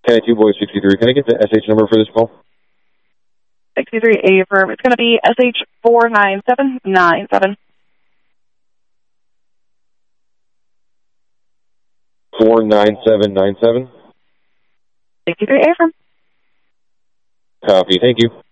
Kenny 2 Boy 63. Can I get the SH number for this call? 63 affirm. It's going to be SH49797. 49797. 63 affirm. Copy. Thank you.